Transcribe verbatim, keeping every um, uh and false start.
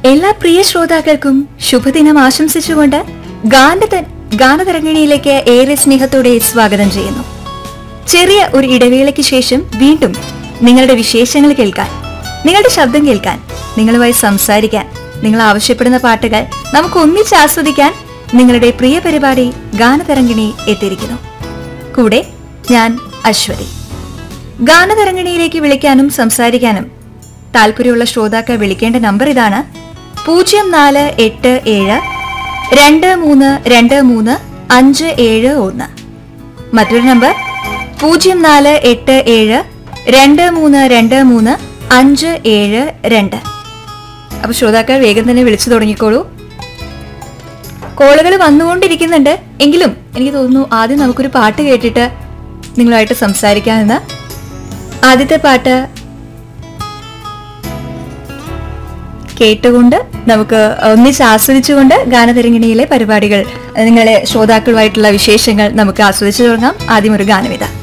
എല്ലാ പ്രിയ ശ്രോതാക്കൾക്കും ശുഭദിനം ആശംസിച്ചുകൊണ്ട് ഗാന ഗാനതരംഗിണിയിലേക്ക് ഏറെ സ്നേഹത്തോടെ സ്വാഗതം ചെയ്യുന്നു. ചെറിയ ഒരു ഇടവേളയ്ക്ക് ശേഷം വീണ്ടും നിങ്ങളുടെ വിശേഷങ്ങൾ കേൾക്കാൻ, നിങ്ങളുടെ ശബ്ദം കേൾക്കാൻ, നിങ്ങളുമായി സംസാരിക്കാൻ, നിങ്ങൾ ആവശ്യപ്പെടുന്ന പാട്ടുകൾ നമുക്ക് ഒന്നിച്ച് ആസ്വദിക്കാൻ നിങ്ങളുടെ പ്രിയ പരിപാടി ഗാനതരംഗിണി എത്തിയിരിക്കുന്നു. കൂടെ ഞാൻ അശ്വതി. ഗാനതരംഗിണിയിലേക്ക് വിളിക്കാനും സംസാരിക്കാനും താല്പര്യമുള്ള ശ്രോതാക്കൾ വിളിക്കേണ്ട നമ്പർ ഇതാണ്: പൂജ്യം നാല് എട്ട് ഏഴ് രണ്ട് മൂന്ന് രണ്ട് മൂന്ന് അഞ്ച് ഏഴ് ഒന്ന്. മറ്റൊരു നമ്പർ പൂജ്യം നാല് എട്ട് ഏഴ് രണ്ട് മൂന്ന് രണ്ട് മൂന്ന് അഞ്ച് ഏഴ് രണ്ട്. അപ്പൊ ശ്രോതാക്കൾ വേഗം തന്നെ വിളിച്ചു തുടങ്ങിക്കോളൂ. കോളുകൾ വന്നുകൊണ്ടിരിക്കുന്നുണ്ട്. എങ്കിലും എനിക്ക് തോന്നുന്നു ആദ്യം നമുക്കൊരു പാട്ട് കേട്ടിട്ട് നിങ്ങളുമായിട്ട് സംസാരിക്കാമെന്ന്. ആദ്യത്തെ പാട്ട് കേട്ടുകൊണ്ട് നമുക്ക് ഒന്നിച്ച് ആസ്വദിച്ചുകൊണ്ട് ഗാനതരംഗിണിയിലെ പരിപാടികൾ, നിങ്ങളെ ശ്രോതാക്കളുമായിട്ടുള്ള വിശേഷങ്ങൾ നമുക്ക് ആസ്വദിച്ചു തുടങ്ങാം. ആദ്യം ഒരു ഗാനവിധ.